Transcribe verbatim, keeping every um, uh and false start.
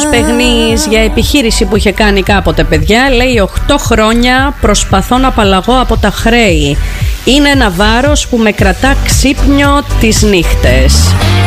Στεγνής για επιχείρηση που είχε κάνει κάποτε, παιδιά. Λέει: οκτώ χρόνια προσπαθώ να απαλλαγώ από τα χρέη. Είναι ένα βάρος που με κρατά ξύπνιο τις νύχτες.